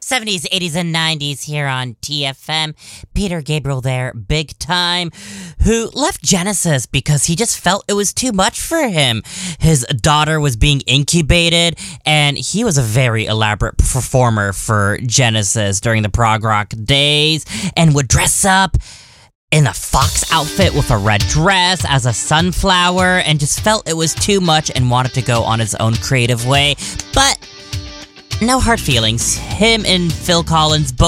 70s, 80s, and 90s here on TFM. Peter Gabriel there, big time, who left Genesis because he just felt it was too much for him. His daughter was being incubated, and he was a very elaborate performer for Genesis during the prog rock days and would dress up in a fox outfit with a red dress as a sunflower and just felt it was too much and wanted to go on his own creative way. But no hard feelings. Him and Phil Collins both